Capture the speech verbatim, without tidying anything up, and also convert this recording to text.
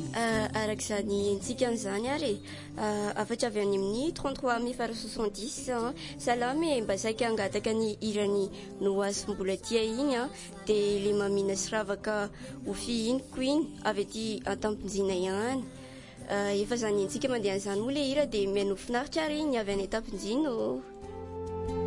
Arak'izany entsika an'izany ary afatra avy any amin'ny trente-trois mille faras soixante-dix salamy mba saika angataka ny irany noasy mbola tia iny a dia le mamina sy ravaka ofy iniko iny avy aty an-tampinjina ihany. Efa zany entsika mandeha an'izany moa le hira dia mihaino finaritra ary ny avy any an-tampinjina.